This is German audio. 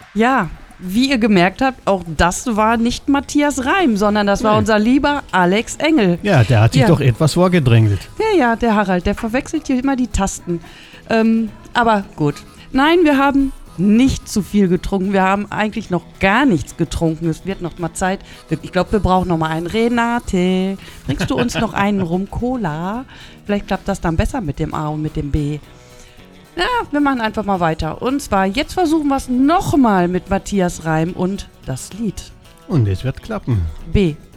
Ja, wie ihr gemerkt habt, auch das war nicht Matthias Reim, sondern das war unser lieber Alex Engel. Ja, der hat sich doch etwas vorgedrängelt. Ja, der Harald, der verwechselt hier immer die Tasten. Aber gut. Nein, wir haben nicht zu viel getrunken. Wir haben eigentlich noch gar nichts getrunken. Es wird noch mal Zeit. Ich glaube, wir brauchen noch mal einen. Renate, bringst du uns noch einen Rum-Cola? Vielleicht klappt das dann besser mit dem A und mit dem B. Ja, wir machen einfach mal weiter. Und zwar, jetzt versuchen wir es noch mal mit Matthias Reim und das Lied. Und es wird klappen. B.